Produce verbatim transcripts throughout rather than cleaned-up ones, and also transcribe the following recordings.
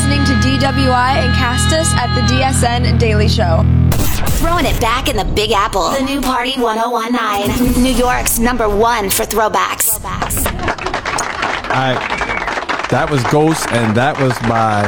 listening to D W I and Castus at the D S N Daily Show. Throwing it back in the Big Apple. The new Party one oh one nine. New York's number one for throwbacks. throwbacks. All right. That was Ghost, and that was by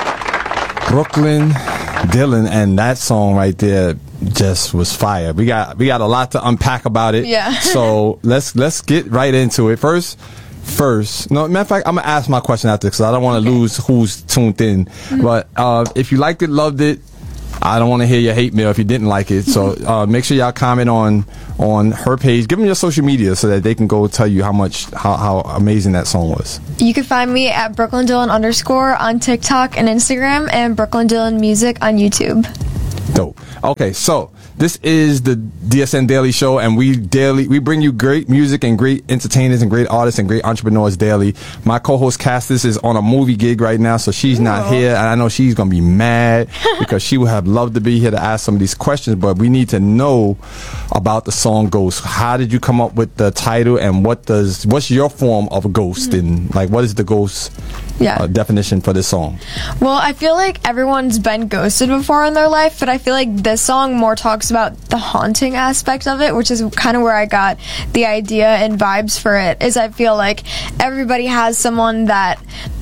Brooklyn Dylan, and that song right there just was fire. We got we got a lot to unpack about it. Yeah. So let's let's get right into it. First, first. No, matter of fact, I'm gonna ask my question after because I don't want to okay. lose who's tuned in. Mm-hmm. But uh, if you liked it, loved it, I don't want to hear your hate mail if you didn't like it. So uh, make sure y'all comment on on her page. Give them your social media so that they can go tell you how much how, how amazing that song was. You can find me at Brooklyn Dylan underscore on TikTok and Instagram, and Brooklyn Dylan Music on YouTube. Dope. Okay, so this is the D S N Daily Show, and we daily we bring you great music and great entertainers and great artists and great entrepreneurs daily. My co-host Castus is on a movie gig right now, so she's not here, and I know she's gonna be mad because she would have loved to be here to ask some of these questions. But we need to know about the song Ghost. How did you come up with the title, and what does what's your form of a ghost, mm-hmm. and like what is the ghost yeah. uh, definition for this song? Well, I feel like everyone's been ghosted before in their life, but I feel like this song more talks about the haunting aspect of it, which is kind of where I got the idea and vibes for it. Is I feel like everybody has someone that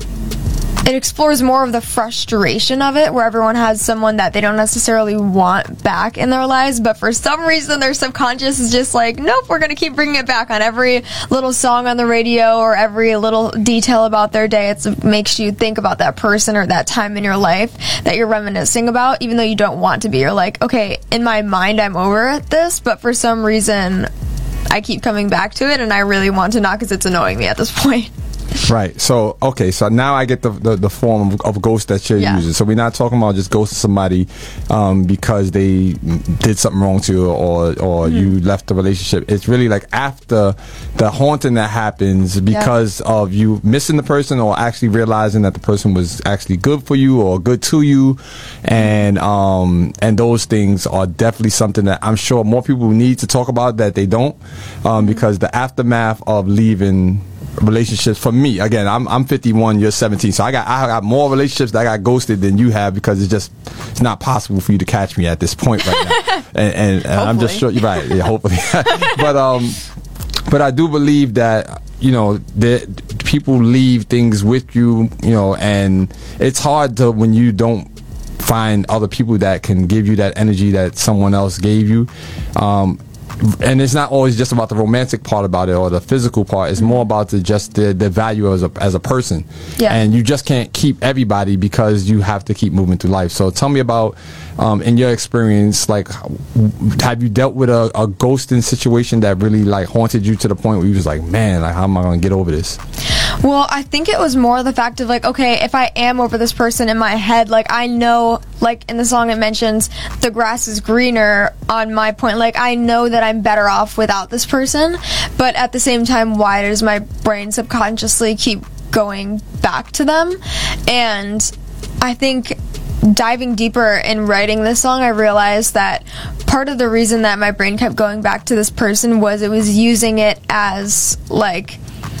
it explores more of the frustration of it, where everyone has someone that they don't necessarily want back in their lives, but for some reason their subconscious is just like, nope, we're going to keep bringing it back on every little song on the radio or every little detail about their day. It's, it makes you think about that person or that time in your life that you're reminiscing about, even though you don't want to be. You're like, okay, in my mind I'm over this, but for some reason I keep coming back to it, and I really want to not because it's annoying me at this point. Right. So, okay. So now I get the the, the form of, of ghost that you're yeah. using. So we're not talking about just ghosting somebody um, because they did something wrong to you or or mm-hmm. you left the relationship. It's really like after the haunting that happens because yeah. of you missing the person or actually realizing that the person was actually good for you or good to you, and um and those things are definitely something that I'm sure more people need to talk about that they don't, um, because the aftermath of leaving relationships for me, again, I'm I'm fifty-one, you're seventeen, so I got I got more relationships that I got ghosted than you have because it's just it's not possible for you to catch me at this point right now. and and, and I'm just sure you're right. Yeah, hopefully. but um, but I do believe that you know that people leave things with you, you know, and it's hard to when you don't find other people that can give you that energy that someone else gave you. Um, And it's not always just about the romantic part about it or the physical part. It's more about the just the, the value as a as a person. Yeah. And you just can't keep everybody because you have to keep moving through life. So tell me about, um, in your experience, like, have you dealt with a, a ghosting situation that really like haunted you to the point where you was like, man, like how am I going to get over this? Well, I think it was more the fact of like, okay, if I am over this person in my head, like I know, like in the song it mentions, the grass is greener on my point. Like I know that I'm better off without this person, but at the same time, why does my brain subconsciously keep going back to them? And I think diving deeper in writing this song, I realized that part of the reason that my brain kept going back to this person was it was using it as like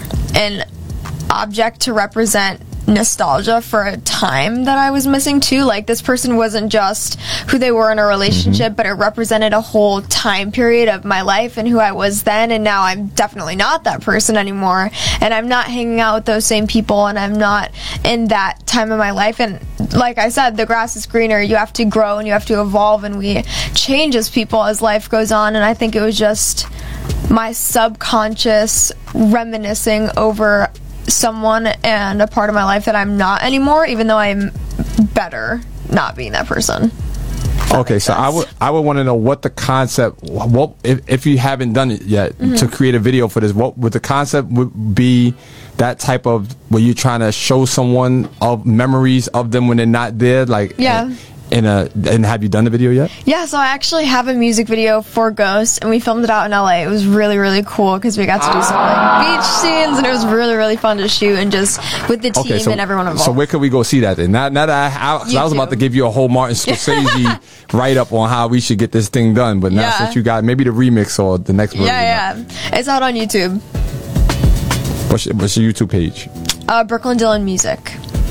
an object to represent nostalgia for a time that I was missing too. Like this person wasn't just who they were in a relationship, mm-hmm. but it represented a whole time period of my life and who I was then, and now I'm definitely not that person anymore, and I'm not hanging out with those same people, and I'm not in that time of my life. And like I said, the grass is greener. You have to grow and you have to evolve, and we change as people as life goes on. And I think it was just my subconscious reminiscing over someone and a part of my life that I'm not anymore, even though I'm better not being that person. Okay, so I would I would want to know what the concept, what if, if you haven't done it yet, mm-hmm. to create a video for this, what would the concept would be? That type of where you're trying to show someone of memories of them when they're not there, like yeah. In a, and have you done the video yet? Yeah, so I actually have a music video for Ghost, and we filmed it out in L A. It was really, really cool because we got to do some like beach scenes, and it was really, really fun to shoot, and just with the team okay, so, and everyone involved. So where could we go see that then? Now, now that I, I, I was about to give you a whole Martin Scorsese write up on how we should get this thing done, but now yeah. since you got maybe the remix or the next version. Yeah, yeah, it's out on YouTube. What's your, what's your YouTube page? Uh, Brooklyn Dylan Music.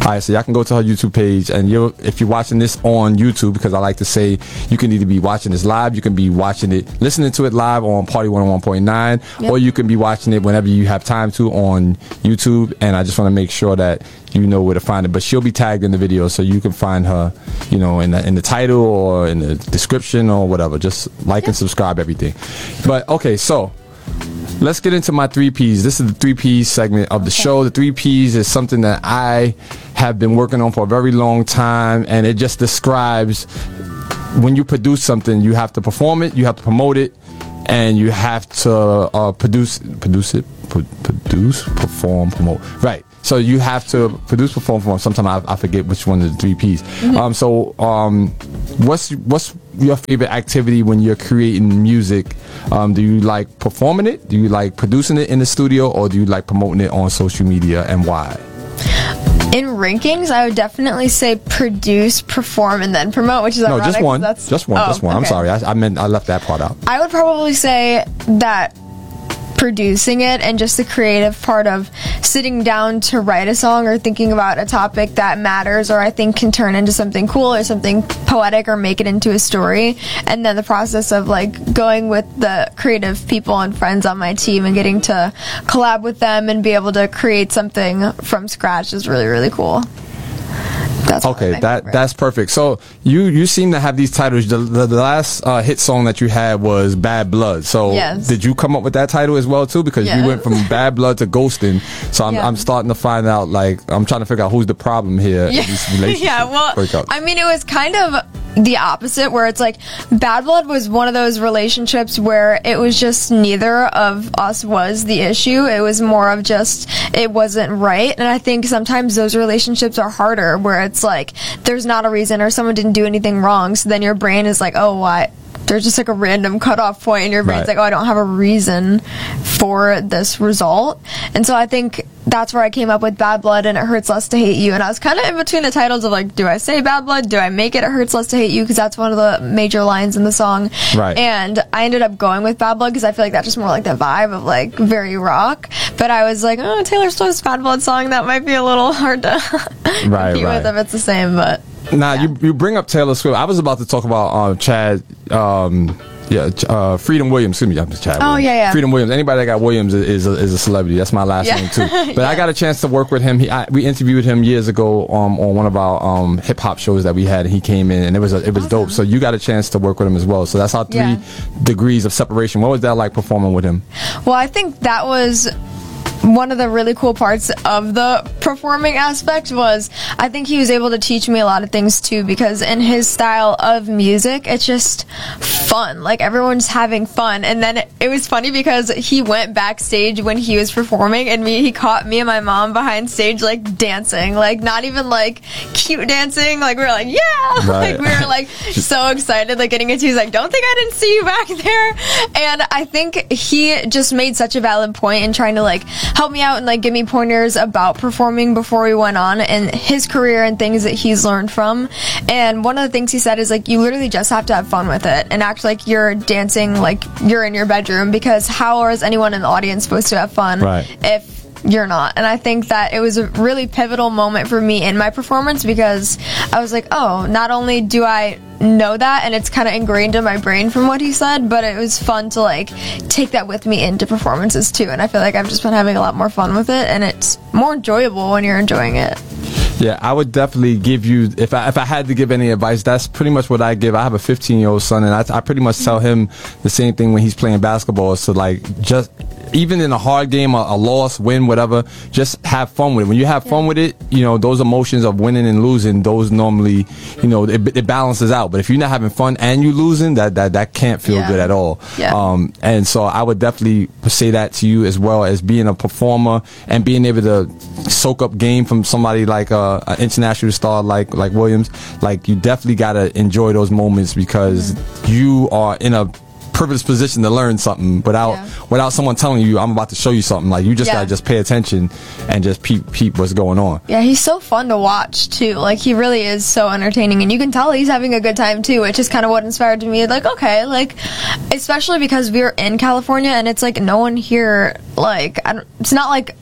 right, so y'all can go to her YouTube page, and you if you're watching this on YouTube, because I like to say you can either be watching this live, you can be watching it, listening to it live on Party one oh one point nine, yep. or you can be watching it whenever you have time to on YouTube. And I just want to make sure that you know where to find it. But she'll be tagged in the video, so you can find her, you know, in the in the title or in the description or whatever. Just like yep. and subscribe, everything. But okay, so let's get into my three P's. This is the three P's segment of the okay. show. The three P's is something that I have been working on for a very long time, and it just describes when you produce something, you have to perform it, you have to promote it, and you have to uh, produce produce it, pro- produce, perform, promote. Right. So you have to produce, perform, perform. Sometimes I, I forget which one of the three P's. Mm-hmm. Um, so um, what's what's your favorite activity when you're creating music? Um, do you like performing it? Do you like producing it in the studio, or do you like promoting it on social media, and why? In rankings, I would definitely say produce, perform, and then promote, which is no, ironic. just one. That's, just one. Oh, just one. okay. I'm sorry. I, I meant I left that part out. I would probably say that producing it and just the creative part of sitting down to write a song or thinking about a topic that matters or I think can turn into something cool or something poetic or make it into a story, and then the process of like going with the creative people and friends on my team and getting to collab with them and be able to create something from scratch is really, really cool. That's okay, that favorite. That's perfect. So you you seem to have these titles. The, the, the last uh, hit song that you had was Bad Blood. So yes. did you come up with that title as well too? Because yes. you went from Bad Blood to Ghosting. So I'm, yeah. I'm starting to find out, like, I'm trying to figure out who's the problem here. Yeah, in these relationships yeah well, breakups. I mean, it was kind of the opposite, where it's like Bad Blood was one of those relationships where it was just neither of us was the issue. It was more of just it wasn't right. And I think sometimes those relationships are harder, where it's like there's not a reason or someone didn't do anything wrong, so then your brain is like, oh, why? There's just like a random cutoff point and your brain's right. like, oh, I don't have a reason for this result. And so I think that's where I came up with Bad Blood and It Hurts Less to Hate You. And I was kind of in between the titles of like, do I say Bad Blood? Do I make it It Hurts Less to Hate You? Because that's one of the major lines in the song. Right. And I ended up going with Bad Blood because I feel like that's just more like the vibe of like very rock. But I was like, oh, Taylor Swift's Bad Blood song, that might be a little hard to right, compete right. with if it's the same, but... Now, yeah. you you bring up Taylor Swift. I was about to talk about uh, Chad, um, yeah, uh, Freedom Williams. Excuse me, I'm Chad. Oh, Williams. yeah, yeah. Freedom Williams. Anybody that got Williams is is a, is a celebrity. That's my last yeah. name too. But yeah. I got a chance to work with him. He, I, we interviewed him years ago um, on one of our um, hip hop shows that we had. And he came in, and it was a, it was awesome. dope. So you got a chance to work with him as well. So that's our three Yeah. degrees of separation. What was that like performing with him? Well, I think that was one of the really cool parts of the performing aspect was I think he was able to teach me a lot of things too, because in his style of music, it's just fun. Like everyone's having fun. And then it, it was funny because he went backstage when he was performing and me, he caught me and my mom behind stage, like dancing, like not even like cute dancing. Like we were like, yeah, right. like we were like so excited, like getting into, he's like, don't think I didn't see you back there. And I think he just made such a valid point in trying to like help me out and like give me pointers about performing before we went on and his career and things that he's learned from. And one of the things he said is like, you literally just have to have fun with it and act like you're dancing like you're in your bedroom, because how is anyone in the audience supposed to have fun right. if you're not? And I think that it was a really pivotal moment for me in my performance, because I was like, oh, not only do I know that and it's kind of ingrained in my brain from what he said, but it was fun to like take that with me into performances too. And I feel like I've just been having a lot more fun with it, and it's more enjoyable when you're enjoying it. Yeah, I would definitely give you, if I if I had to give any advice, that's pretty much what I give. I have a fifteen-year-old son, and I, I pretty much tell him the same thing when he's playing basketball. Is to like, just, even in a hard game, a, a loss, win, whatever, just have fun with it. When you have yeah. fun with it, you know, those emotions of winning and losing, those normally, you know, it, it balances out. But if you're not having fun and you losing, that, that, that can't feel yeah. good at all. Yeah. Um, and so I would definitely say that to you, as well as being a performer and being able to soak up game from somebody like uh, an international star like like Williams. Like, you definitely gotta enjoy those moments, because mm-hmm. you are in a privileged position to learn something without yeah. without someone telling you, I'm about to show you something. Like, you just yeah. gotta just pay attention and just peep peep what's going on. Yeah, he's so fun to watch too. Like, he really is so entertaining, and you can tell he's having a good time too, which is kind of what inspired me. Like, okay, like, especially because we're in California and it's like no one here, like, I don't, it's not like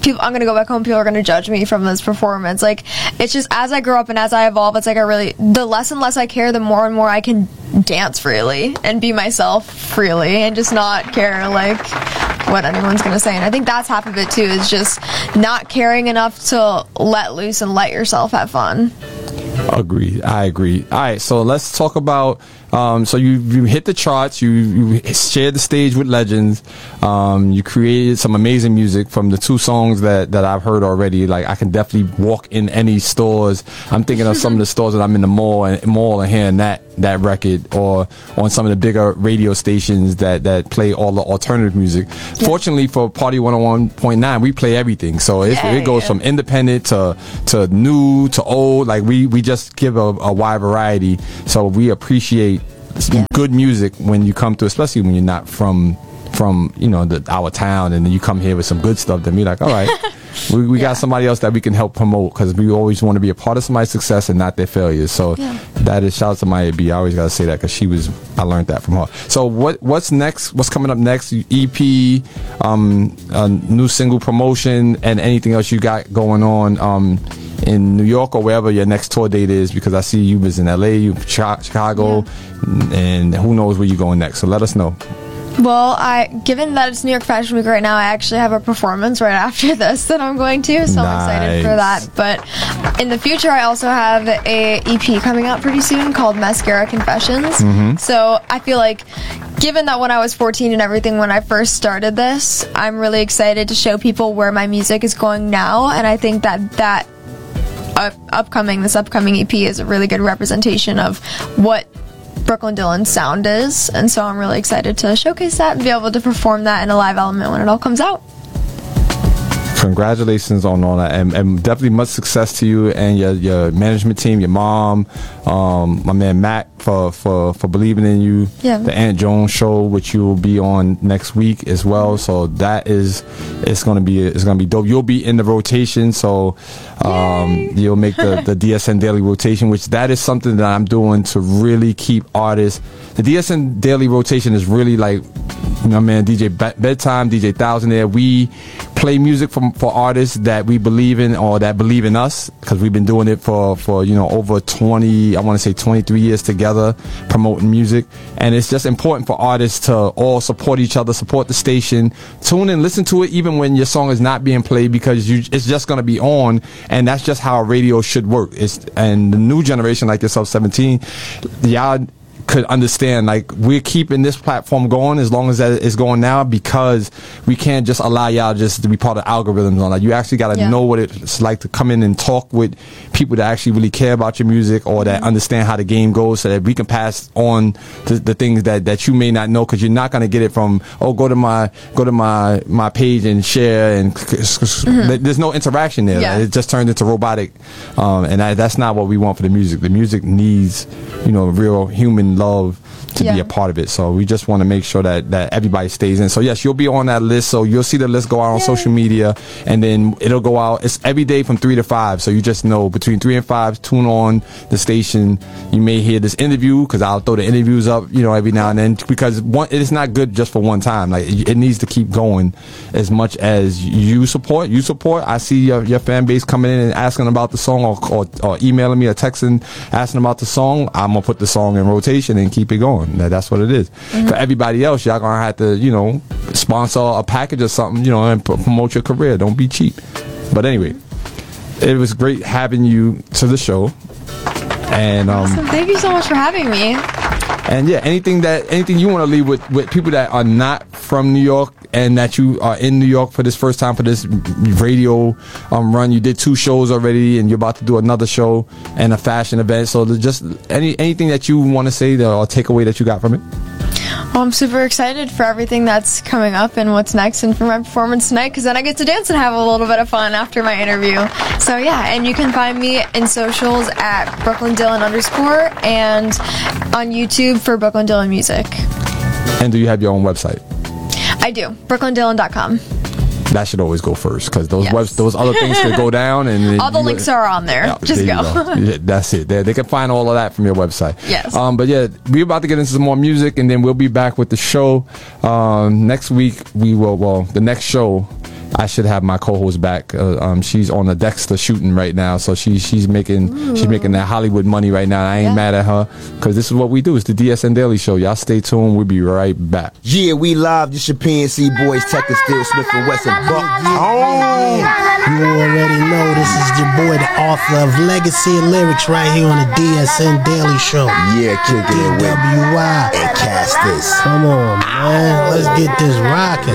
people, I'm gonna go back home, people are gonna judge me from this performance. Like, it's just, as I grow up and as I evolve, it's like I really, the less and less I care, the more and more I can dance freely and be myself freely and just not care, like, what anyone's gonna say. And I think that's half of it too, is just not caring enough to let loose and let yourself have fun. Agreed. I agree. All right, so let's talk about. Um, so you you hit the charts. You you shared the stage with legends. Um, you created some amazing music from the two songs that, that I've heard already. Like, I can definitely walk in any stores. I'm thinking of some of the stores that I'm in the mall and mall and hearing that that record, or on some of the bigger radio stations that, that play all the alternative music. Yeah. Fortunately for Party one oh one point nine, we play everything. So it, it goes from independent to to new to old. Like, we, we just give a, a wide variety. So we appreciate yeah. good music when you come to, especially when you're not from from you know the, our town, and then you come here with some good stuff. Then we're like, all right, we, we yeah. got somebody else that we can help promote, because we always want to be a part of somebody's success and not their failures. So yeah. that is, shout out to Maya B. I always gotta say that, because she was, I learned that from her. So what what's next? What's coming up next? E P, um, a new single promotion, and anything else you got going on um, in New York or wherever your next tour date is? Because I see you was in L A, you Chicago, yeah. and who knows where you're going next. So let us know. Well, I given that it's New York Fashion Week right now, I actually have a performance right after this that I'm going to, so nice. I'm excited for that. But in the future, I also have a E P coming out pretty soon called Mascara Confessions. Mm-hmm. So I feel like, given that when I was fourteen and everything, when I first started this, I'm really excited to show people where my music is going now, and I think that that uh, upcoming, this upcoming E P is a really good representation of what Brooklyn Dylan's sound is, and so I'm really excited to showcase that and be able to perform that in a live element when it all comes out. Congratulations on all that, and, and definitely much success to you and your, your management team, your mom, um, my man Mac, for, for, for believing in you. Yeah. The Aunt Joan show, which you will be on next week as well. So that is, it's gonna be it's gonna be dope. You'll be in the rotation, so um, you'll make the, the D S N Daily rotation, which that is something that I'm doing to really keep artists. The D S N Daily rotation is really like, you know, man, D J Be- Bedtime, D J Thousand there. We play music from for artists that we believe in, or that believe in us, because we've been doing it for, for you know, over twenty, I want to say twenty-three years together, promoting music. And it's just important for artists to all support each other, support the station, tune in, listen to it even when your song is not being played, because you, it's just going to be on, and that's just how radio should work. It's, and the new generation like yourself, seventeen, y'all could understand, like, we're keeping this platform going as long as that is going now, because we can't just allow y'all just to be part of algorithms on that. You actually got to yeah. know what it's like to come in and talk with people that actually really care about your music, or that mm-hmm. understand how the game goes, so that we can pass on the, the things that, that you may not know, because you're not going to get it from, oh, go to my go to my my page and share, and mm-hmm. there's no interaction there. Yeah. It just turned into robotic, um, and that, that's not what we want for the music. The music needs, you know, real human love to yeah. be a part of it. So we just want to make sure that, that everybody stays in. So yes, you'll be on that list. So you'll see the list go out on Yay. social media, and then it'll go out. It's every day from three to five. So you just know between three and five, tune on the station. You may hear this interview, because I'll throw the interviews up, you know, every now and then, because one, it's not good just for one time. Like, it needs to keep going as much as you support. You support. I see your, your fan base coming in and asking about the song, or, or, or emailing me or texting asking about the song. I'm gonna put the song in rotation and keep it going. That's what it is. Mm-hmm. For everybody else, y'all gonna have to, you know, sponsor a package or something, you know, and p- promote your career. Don't be cheap. But anyway, it was great having you to the show. And um, awesome. Thank you so much for having me. And yeah, anything that anything you want to leave with, with people that are not from New York, and that you are in New York for this first time for this radio um, run. You did two shows already, and you're about to do another show and a fashion event. So just any anything that you want to say that, or take away that you got from it? Well, I'm super excited for everything that's coming up and what's next, and for my performance tonight, because then I get to dance and have a little bit of fun after my interview. So yeah, and you can find me in socials at Brooklyn Dylan underscore, and on YouTube for Brooklyn Dylan Music. And do you have your own website? I do. brooklyn dylan dot com. That should always go first, because those yes. webs, those other things could go down, and all the links are on there. Yeah, Just there go. go. Yeah, that's it. They, they can find all of that from your website. Yes. Um, but yeah, we're about to get into some more music, and then we'll be back with the show um, next week. We will. Well, the next show, I should have my co-host back. Uh, um, she's on the Dexter shooting right now, so she she's making Ooh. she's making that Hollywood money right now. I ain't yeah. mad at her because this is what we do. It's the D S N Daily Show. Y'all stay tuned. We'll be right back. Yeah, we live. This your P N C boys, Tech and Steel, Smith and Wesson. Buck. Oh, you already know this is your boy, the author of Legacy of Lyrics, right here on the D S N Daily Show. Yeah, kick it with D W I and Cast This. Come on, man. Let's get this rocking.